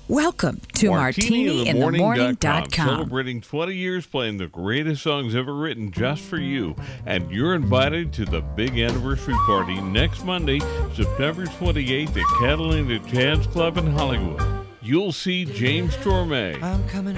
Welcome to martiniinthemorning.com. Celebrating 20 years playing the greatest songs ever written just for you. And you're invited to the big anniversary party next Monday, September 28th at Catalina Jazz Club in Hollywood. You'll see James Torme,